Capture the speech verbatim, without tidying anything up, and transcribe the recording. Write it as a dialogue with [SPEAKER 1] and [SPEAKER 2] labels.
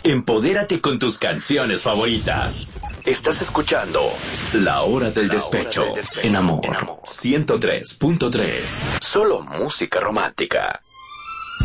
[SPEAKER 1] Empodérate con tus canciones favoritas. Estás escuchando La Hora del Despecho, en Amor ciento tres punto tres. Solo música romántica.